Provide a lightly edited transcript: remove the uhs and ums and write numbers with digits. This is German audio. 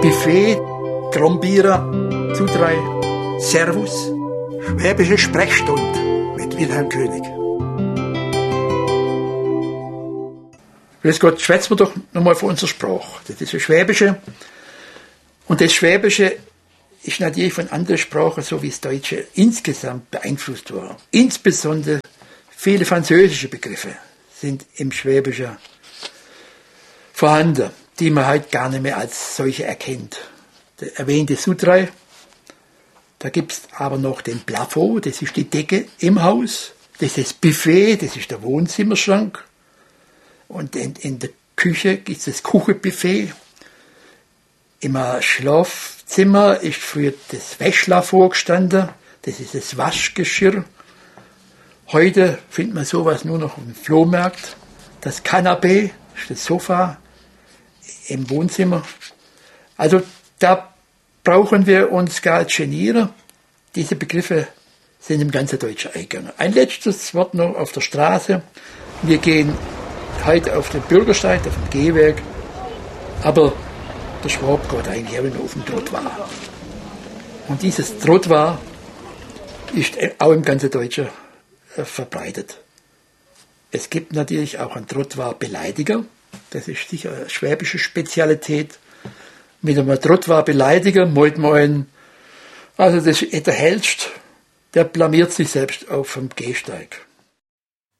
Buffet, Grombierer, Zudrei, Servus. Schwäbische Sprechstunde mit Wilhelm König. Grüß Gott, schwätzen wir doch nochmal von unserer Sprache. Das ist das Schwäbische. Und das Schwäbische ist natürlich von anderen Sprachen, so wie das Deutsche, insgesamt beeinflusst worden. Insbesondere viele französische Begriffe sind im Schwäbischen vorhanden, die man halt gar nicht mehr als solche erkennt. Der erwähnte Sudrei, da gibt es aber noch den Plafond, das ist die Decke im Haus, das ist das Buffet, das ist der Wohnzimmerschrank, und in der Küche gibt es das Küchenbuffet. Im Schlafzimmer ist früher das Wäschler vorgestanden, das ist das Waschgeschirr. Heute findet man sowas nur noch auf dem Flohmarkt. Das Kanapee ist das Sofa im Wohnzimmer. Also da brauchen wir uns gar nicht genieren. Diese Begriffe sind im ganzen Deutschen eingegangen. Ein letztes Wort noch auf der Straße. Wir gehen heute auf den Bürgersteig, auf den Gehweg, aber der Schwab geht eigentlich auch immer auf den Trottoir. Und dieses Trottoir ist auch im ganzen Deutschen verbreitet. Es gibt natürlich auch einen Trottoir-Beleidiger. Das ist sicher eine schwäbische Spezialität. Mit einem Trottoir-Beleidiger meint man, also das ist der Hellste, der blamiert sich selbst auf dem Gehsteig.